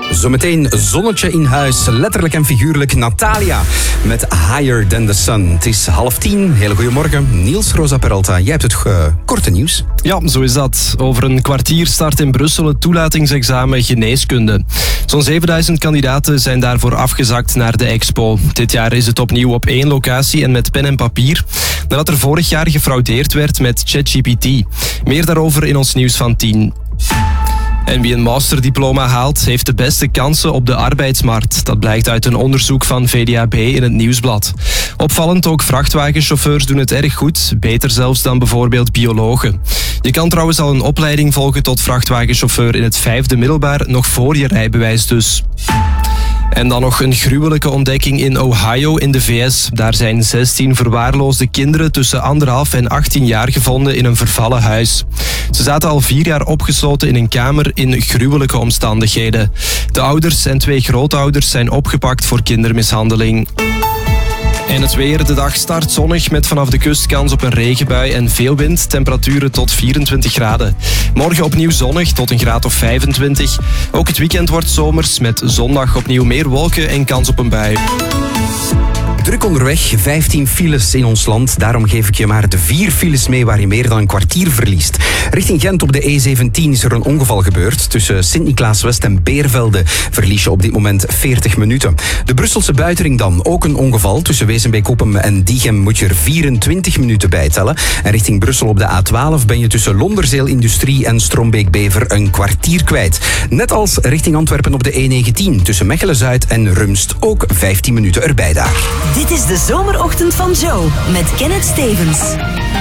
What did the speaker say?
Zometeen zonnetje in huis, letterlijk en figuurlijk Natalia met Higher Than The Sun. Het is 9:30. Hele goedemorgen. Niels Rosa Peralta, jij hebt het korte nieuws. Ja, zo is dat. Over een kwartier start in Brussel het toelatingsexamen geneeskunde. Zo'n 7000 kandidaten zijn daarvoor afgezakt naar de expo. Dit jaar is het opnieuw op 1 locatie en met pen en papier, nadat er vorig jaar gefraudeerd werd met ChatGPT. Meer daarover in ons nieuws van 10. En wie een masterdiploma haalt, heeft de beste kansen op de arbeidsmarkt. Dat blijkt uit een onderzoek van VDAB in het Nieuwsblad. Opvallend, ook vrachtwagenchauffeurs doen het erg goed. Beter zelfs dan bijvoorbeeld biologen. Je kan trouwens al een opleiding volgen tot vrachtwagenchauffeur in het 5e middelbaar, nog voor je rijbewijs dus. En dan nog een gruwelijke ontdekking in Ohio in de VS. Daar zijn 16 verwaarloosde kinderen tussen 1,5 en 18 jaar gevonden in een vervallen huis. Ze zaten al 4 jaar opgesloten in een kamer in gruwelijke omstandigheden. De ouders en 2 grootouders zijn opgepakt voor kindermishandeling. En het weer, de dag start zonnig met vanaf de kust kans op een regenbui en veel wind, temperaturen tot 24 graden. Morgen opnieuw zonnig tot een graad of 25. Ook het weekend wordt zomers met zondag opnieuw meer wolken en kans op een bui. Druk onderweg, 15 files in ons land. Daarom geef ik je maar de 4 files mee waar je meer dan een kwartier verliest. Richting Gent op de E17 is er een ongeval gebeurd. Tussen Sint-Niklaas-West en Beervelde verlies je op dit moment 40 minuten. De Brusselse buitenring dan, ook een ongeval. Tussen Wezenbeek-Oppem en Diegem moet je er 24 minuten bij tellen. En richting Brussel op de A12 ben je tussen Londerzeel Industrie en Strombeek-Bever een kwartier kwijt. Net als richting Antwerpen op de E19 tussen Mechelen-Zuid en Rumst ook 15 minuten erbij daar. Dit is de zomerochtend van Joe met Kenneth Stevens.